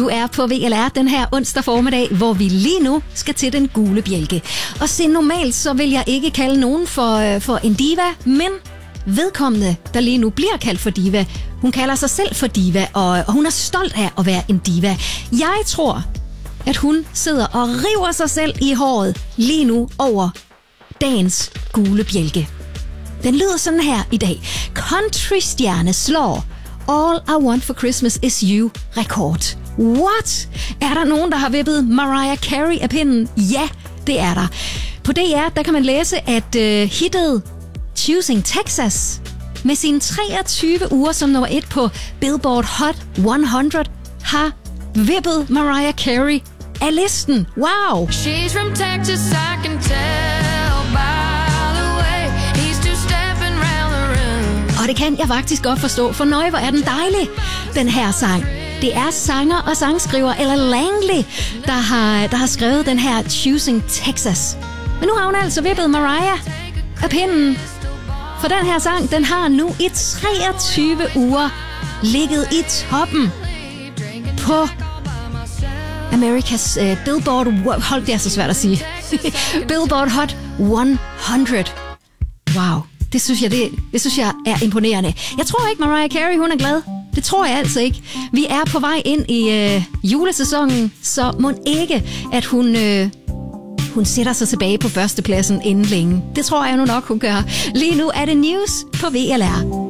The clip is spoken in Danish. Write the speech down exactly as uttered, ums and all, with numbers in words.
Du er på V L R den her onsdag formiddag, hvor vi lige nu skal til den gule bjælke. Og se, normalt så vil jeg ikke kalde nogen for, for en diva, men vedkommende, der lige nu bliver kaldt for diva, hun kalder sig selv for diva, og, og hun er stolt af at være en diva. Jeg tror, at hun sidder og river sig selv i håret lige nu over dagens gule bjælke. Den lyder sådan her i dag. Countrystjerne slår All I Want for Christmas Is You rekord. What? Er der nogen, der har vippet Mariah Carey af pinden? Ja, det er der. På D R, der kan man læse, at uh, hittet Choosing Texas med sine treogtyve uger som nummer et på Billboard Hot hundrede har vippet Mariah Carey af listen. Wow! She's from Texas, I can tell by the way he's two-stepping round the room. Og det kan jeg faktisk godt forstå, for nøj, hvor er den dejlig, den her sang. Det er sanger og sangskriver Ella Langley, der har, der har skrevet den her Choosing Texas. Men nu har hun altså vippet Mariah af pinden. For den her sang, den har nu i treogtyve uger ligget i toppen på Amerikas uh, Billboard... Hold, det er så svært at sige. Billboard Hot hundrede. Wow, det synes jeg, det, det synes jeg er imponerende. Jeg tror ikke, Mariah Carey, hun er glad. Det tror jeg altså ikke. Vi er på vej ind i uh, julesæsonen, så må ikke, at hun... Uh, Hun sætter sig tilbage på førstepladsen inden længe. Det tror jeg nu nok, hun gør. Lige nu er det news på V L R.